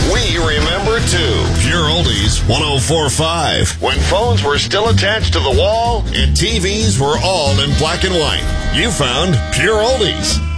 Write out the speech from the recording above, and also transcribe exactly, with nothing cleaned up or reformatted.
We remember too. Pure Oldies one oh four point five. When phones were still attached to the wall and T Vs were all in black and white, you found Pure Oldies.